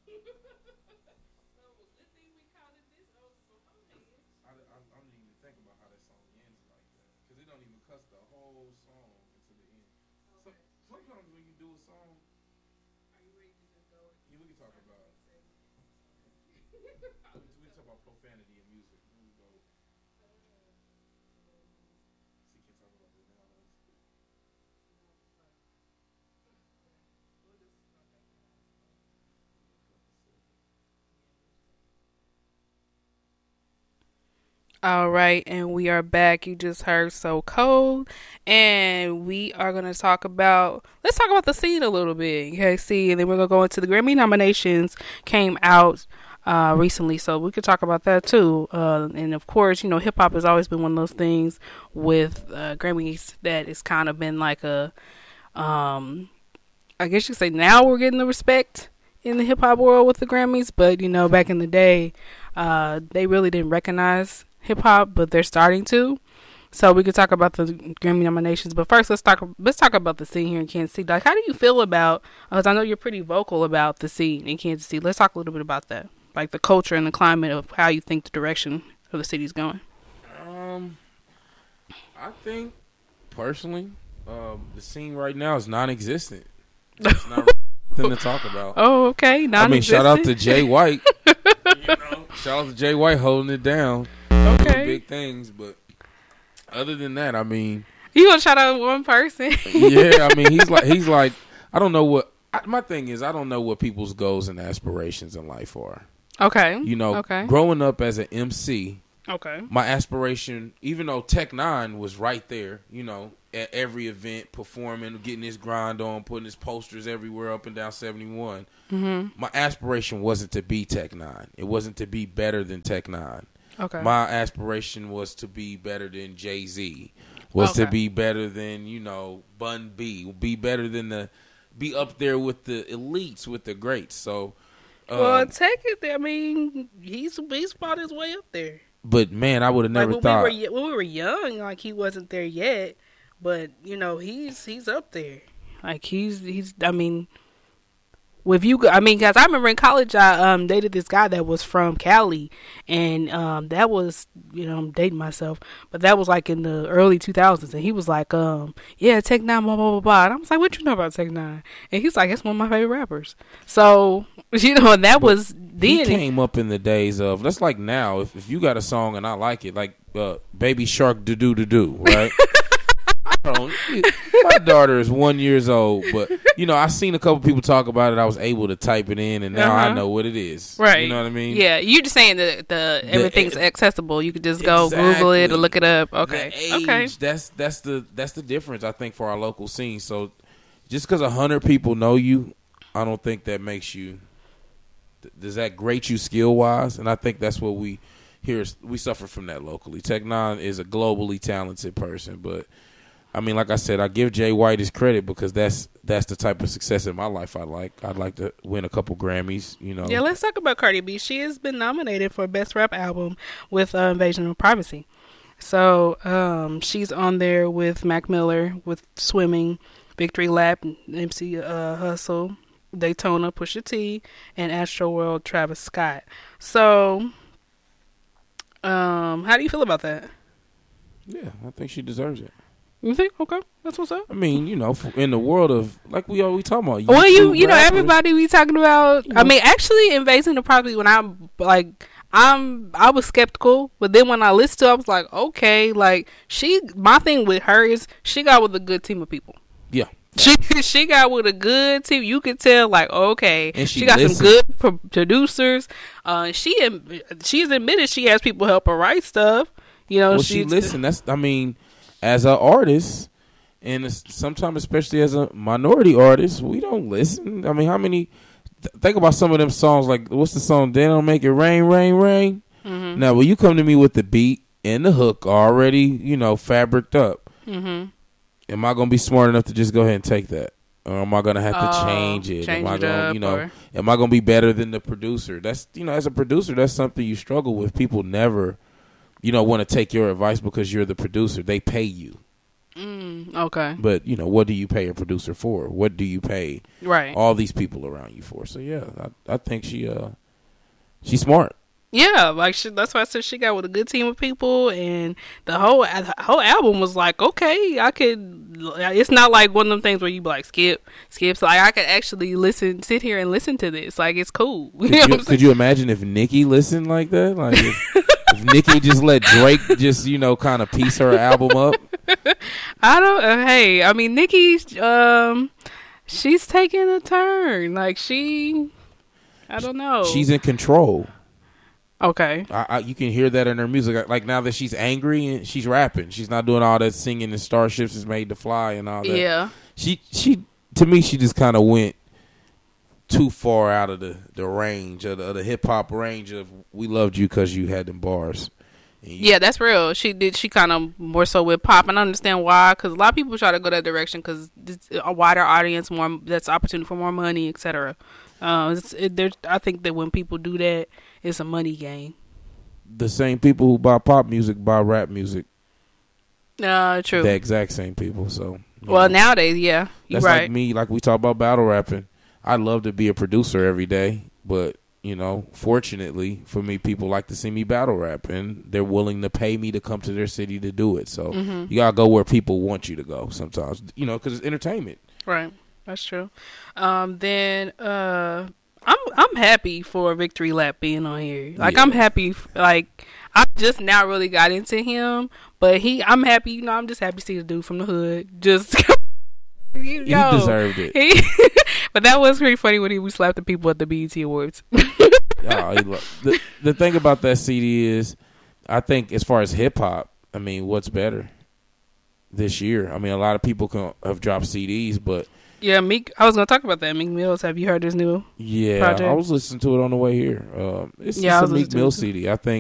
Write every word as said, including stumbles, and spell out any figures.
I, I, I don't even think about how that song ends like that because it don't even cuss the whole song into the end. So sometimes when you do a song, yeah, we can talk about we can talk about profanity in music. We can go. See, can't talk about that now. All right, and we are back. You just heard So Cold, and we are going to talk about, let's talk about the scene a little bit. Okay, see, and then we're going to go into the Grammy nominations came out uh, recently, so we could talk about that too. Uh, and of course, you know, hip hop has always been one of those things with uh, Grammys that it's kind of been like a, um, I guess you could say now we're getting the respect in the hip hop world with the Grammys, but you know, back in the day, uh, they really didn't recognize hip hop, but they're starting to. So we could talk about the Grammy nominations, but first let's talk. Let's talk about the scene here in Kansas City. Like, how do you feel about? Because I know you're pretty vocal about the scene in Kansas City. Let's talk a little bit about that, like the culture and the climate of how you think the direction of the city's going. Um, I think personally, um, the scene right now is non-existent. It's not nothing to talk about. Oh, okay. I mean, shout out to Jay White. You know, shout out to Jay White holding it down. Okay. Big things, but other than that, I mean, you gonna shout out one person? Yeah, I mean, he's like he's like I don't know what I, my thing is. I don't know what people's goals and aspirations in life are. Okay. You know, okay. growing up as an M C, okay, my aspiration, even though Tech Nine was right there, you know, at every event, performing, getting his grind on, putting his posters everywhere up and down seventy-one. Mm-hmm. My aspiration wasn't to be Tech Nine. It wasn't to be better than Tech Nine. Okay. My aspiration was to be better than Jay-Z. Was okay. to be better than, you know, Bun B. Be better than the, be up there with the elites, with the greats. So, um, well, take it. I mean, he's he's fought his way up there. But man, I would have never like when thought we were, when we were young, like he wasn't there yet. But you know, he's he's up there. Like he's he's. I mean. With you, I mean, guys, I remember in college I um dated this guy that was from Cali, and um that was, you know, I'm dating myself, but that was like in the early two thousands, and he was like, um yeah, Tech Nine, blah blah blah blah, and I was like, what you know about Tech Nine? And he's like, it's one of my favorite rappers. So you know, and that but was then. He came up in the days of, that's like now, if if you got a song and I like it, like uh, Baby Shark do do do do, right? I don't, my daughter is one years old, but you know, I seen a couple people talk about it. I was able to type it in, and now uh-huh. I know what it is. Right? You know what I mean? Yeah. You're just saying that the, the everything's it, accessible. You could just go exactly. Google it or look it up. Okay. The age, okay. That's that's the that's the difference, I think, for our local scene. So just because a hundred people know you, I don't think that makes you. Does that grade you skill wise? And I think that's what we here we suffer from that locally. Tech Nine is a globally talented person, but. I mean, like I said, I give Jay White his credit because that's that's the type of success in my life I like. I'd like to win a couple Grammys, you know. Yeah, let's talk about Cardi B. She has been nominated for Best Rap Album with uh, Invasion of Privacy. So um, she's on there with Mac Miller, with Swimming, Victory Lap, M C uh, Hustle, Daytona, Pusha T, and Astro World, Travis Scott. So um, how do you feel about that? Yeah, I think she deserves it. You think? Okay, that's what's up. I mean, you know, in the world of, like we always talking about. Well, you you know, everybody we talking about. You know, I mean, actually, Invasion of Privacy. When I'm like, I'm I was skeptical, but then when I listened to, it, I was like, okay, like she. My thing with her is she got with a good team of people. Yeah. She she got with a good team. You could tell, like, okay, and she, she got listened. some good pro- producers. Uh, she she's admitted she has people help her write stuff. You know, well, she listen. That's I mean. As an artist, and sometimes especially as a minority artist, we don't listen. I mean, how many? Th- think about some of them songs. Like, what's the song? They don't make it rain, rain, rain. Mm-hmm. Now, when you come to me with the beat and the hook already, you know, fabriced up, mm-hmm. am I gonna be smart enough to just go ahead and take that, or am I gonna have to oh, change it? Change am I it gonna, up, you know, or... am I gonna be better than the producer? That's you know, as a producer, that's something you struggle with. People never. You know, want to take your advice because you're the producer. They pay you. Mm, okay. But, you know, what do you pay a producer for? What do you pay right. all these people around you for? So, yeah, I, I think she uh she's smart. Yeah, like she, that's why I said she got with a good team of people, and the whole the whole album was like, okay, I could. It's not like one of them things where you be like skip, skip. So like I could actually listen, sit here and listen to this. Like it's cool. You Could, know you, what could you imagine if Nicki listened like that? Like if, if Nicki just let Drake just you know kind of piece her album up. I don't. Uh, hey, I mean Nicki, um, she's taking a turn. Like she, I don't know. She's in control. Okay. I, I, you can hear that in her music. Like now that she's angry and she's rapping, she's not doing all that singing and starships is made to fly and all that. Yeah. She she to me she just kind of went too far out of the, the range of the, of the hip hop range of we loved you because you had them bars. You, yeah, that's real. She did. She kind of more so with pop, and I understand why. Because a lot of people try to go that direction because it's a wider audience, more that's opportunity for more money, et cetera. Uh, it's, it, there's, I think that when people do that, it's a money game. The same people who buy pop music buy rap music. Uh, true. The exact same people. So well, know, nowadays, yeah, you're that's right. like me. Like we talk about battle rapping. I'd love to be a producer every day, but you know, fortunately for me, people like to see me battle rap, and they're willing to pay me to come to their city to do it. So mm-hmm. you gotta go where people want you to go. Sometimes, you know, because it's entertainment. Right. That's true. Um, then uh, I'm I'm happy for Victory Lap being on here. Like yeah. I'm happy. Like I just now really got into him, but he I'm happy. You know, I'm just happy to see the dude from the hood. Just you yo, he deserved it. He, but that was pretty funny when he we slapped the people at the B E T Awards. oh, the the thing about that C D is, I think as far as hip hop, I mean, what's better this year? I mean, a lot of people can, have dropped C Ds, but. Yeah, Meek. I was gonna talk about that. Meek Mills. Have you heard his new? Yeah, project? I was listening to it on the way here. Um, it's, yeah, it's a Meek Mill C D. I think